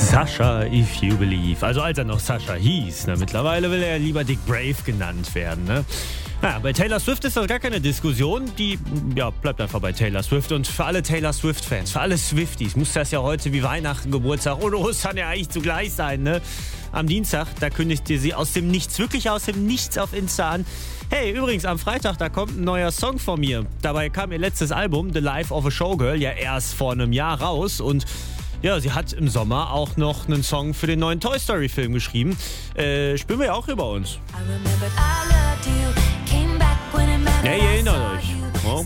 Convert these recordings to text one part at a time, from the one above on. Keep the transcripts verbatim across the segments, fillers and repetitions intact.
Sasha, If You Believe. Also als er noch Sasha hieß. Ne? Mittlerweile will er lieber Dick Brave genannt werden. Ne? Naja, bei Taylor Swift ist das gar keine Diskussion. Die ja, bleibt einfach bei Taylor Swift. Und für alle Taylor Swift-Fans, für alle Swifties, muss das ja heute wie Weihnachten, Geburtstag und Ostern ja eigentlich zugleich sein. Ne? Am Dienstag, da kündigte sie aus dem Nichts, wirklich aus dem Nichts auf Insta an. Hey, übrigens, am Freitag, da kommt ein neuer Song von mir. Dabei kam ihr letztes Album, The Life of a Showgirl, ja erst vor einem Jahr raus. Und ja, sie hat im Sommer auch noch einen Song für den neuen Toy Story Film geschrieben. Äh, spielen wir ja auch über uns. Ja, ihr erinnert euch. Oh.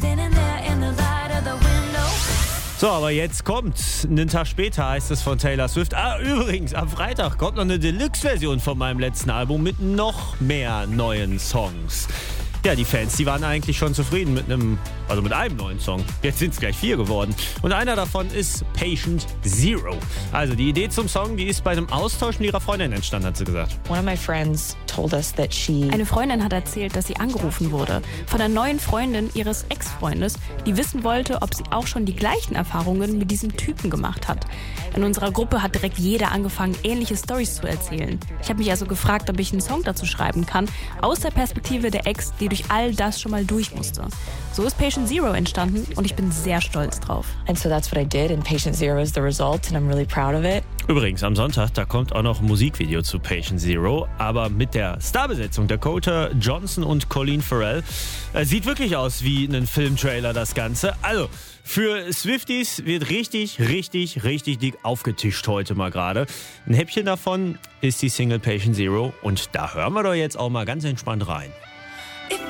So, aber jetzt kommt, einen Tag später heißt es von Taylor Swift. Ah, übrigens, am Freitag kommt noch eine Deluxe-Version von meinem letzten Album mit noch mehr neuen Songs. Ja, die Fans, die waren eigentlich schon zufrieden mit einem, also mit einem neuen Song. Jetzt sind es gleich vier geworden. Und einer davon ist Patient Zero. Also die Idee zum Song, die ist bei einem Austausch mit ihrer Freundin entstanden, hat sie gesagt. One of my friends told us that she Eine Freundin hat erzählt, dass sie angerufen wurde von einer neuen Freundin ihres Ex-Freundes, die wissen wollte, ob sie auch schon die gleichen Erfahrungen mit diesem Typen gemacht hat. In unserer Gruppe hat direkt jeder angefangen, ähnliche Storys zu erzählen. Ich habe mich also gefragt, ob ich einen Song dazu schreiben kann, aus der Perspektive der Ex, die durch all das schon mal durch musste. So ist Patient Zero entstanden und ich bin sehr stolz drauf. And so that's what I did and Patient Zero is the result and I'm really proud of it. Übrigens, am Sonntag, da kommt auch noch ein Musikvideo zu Patient Zero, aber mit der Starbesetzung Dakota Johnson und Colleen Farrell. Äh, sieht wirklich aus wie ein Filmtrailer, das Ganze. Also, für Swifties wird richtig, richtig, richtig dick aufgetischt heute mal gerade. Ein Häppchen davon ist die Single Patient Zero und da hören wir doch jetzt auch mal ganz entspannt rein.